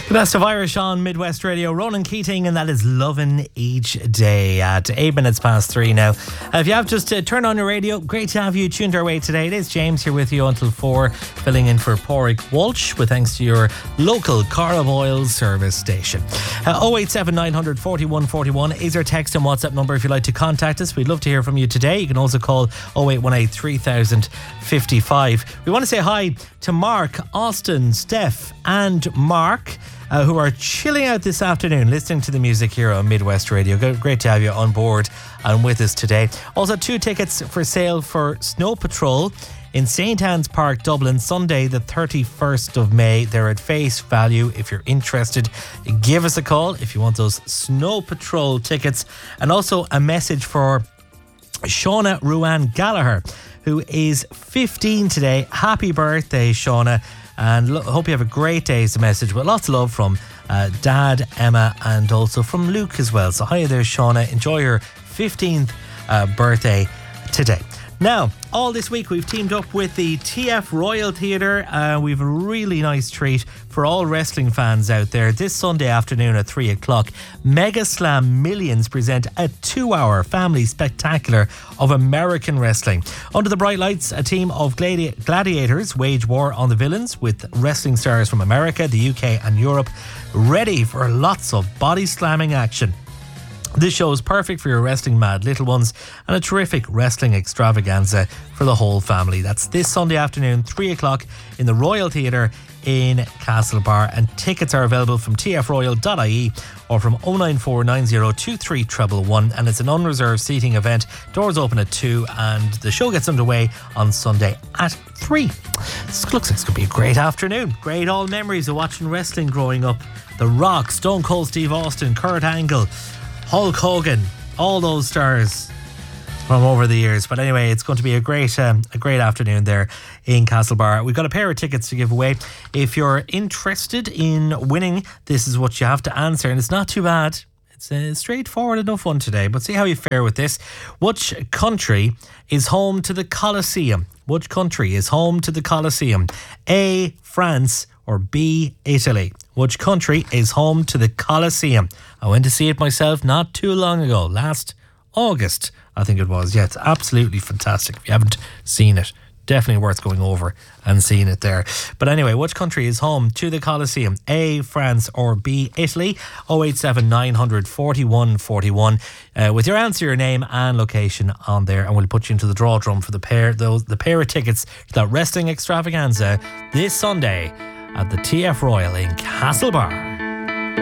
The best of Irish on Midwest Radio. Ronan Keating, and that is Lovin' Each Day at 8 minutes past 3 now. If you have just turned on your radio, great to have you tuned our way today. It is James here with you until 4, filling in for Pádraig Walsh with thanks to your local Carab Oil service station. 087 900 41 41 is our text and WhatsApp number if you'd like to contact us. We'd love to hear from you today. You can also call 0818 3000 55. We want to say hi to Mark, Austin, Steph and Mark, who are chilling out this afternoon listening to the music here on Midwest Radio. Great to have you on board and with us today. Also 2 tickets for sale for Snow Patrol in St. Anne's Park, Dublin, Sunday the 31st of May. They're at face value. If you're interested, give us a call if you want those Snow Patrol tickets. And also a message for Shauna Ruan Gallagher, who is 15 today. Happy birthday, Shauna. And hope you have a great day is the message, with lots of love from Dad, Emma, and also from Luke as well. So hi there, Shauna. Enjoy your 15th birthday today. Now, all this week we've teamed up with the TF Royal Theatre. We've a really nice treat for all wrestling fans out there. This Sunday afternoon at 3 o'clock, Mega Slam Millions present a 2-hour family spectacular of American wrestling. Under the bright lights, a team of gladiators wage war on the villains, with wrestling stars from America, the UK and Europe ready for lots of body slamming action. This show is perfect for your wrestling mad little ones and a terrific wrestling extravaganza for the whole family. That's this Sunday afternoon, 3 o'clock in the Royal Theatre in Castlebar, and tickets are available from tfroyal.ie or from 094902311, and it's an unreserved seating event. Doors open at 2 and the show gets underway on Sunday at 3. This looks like it's going to be a great afternoon. Great old memories of watching wrestling growing up. The Rock, Stone Cold Steve Austin, Kurt Angle, Hulk Hogan, all those stars from over the years. But anyway, it's going to be a great afternoon there in Castlebar. We've got a pair of tickets to give away. If you're interested in winning, this is what you have to answer, and it's not too bad. It's a straightforward enough one today, but see how you fare with this. Which country is home to the Colosseum? Which country is home to the Colosseum? A, France, or B, Italy? Which country is home to the Colosseum? I went to see it myself not too long ago, last August, I think it was. Yeah, it's absolutely fantastic. If you haven't seen it, definitely worth going over and seeing it there. But anyway, which country is home to the Colosseum? A, France, or B, Italy? 087 900 41 41 with your answer, your name and location on there, and we'll put you into the draw drum for the pair of tickets to that wrestling extravaganza this Sunday at the TF Royal in Castlebar.